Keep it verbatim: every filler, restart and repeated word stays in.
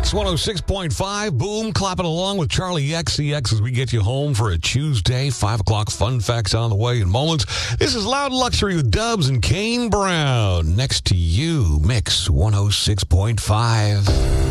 Mix one oh six point five, boom, clapping along with Charlie X C X as we get you home for a Tuesday. five o'clock fun facts on the way in moments. This is Loud Luxury with Dubs and Kane Brown. Next to you, Mix one oh six point five.